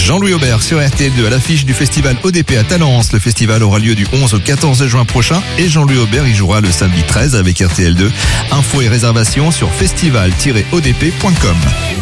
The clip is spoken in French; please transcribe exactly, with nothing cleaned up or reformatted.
Jean-Louis Aubert sur R T L deux à l'affiche du festival O D P à Talence. Le festival aura lieu du onze au quatorze juin prochain et Jean-Louis Aubert y jouera le samedi treize avec R T L deux. Infos et réservations sur festival tiret o d p point com.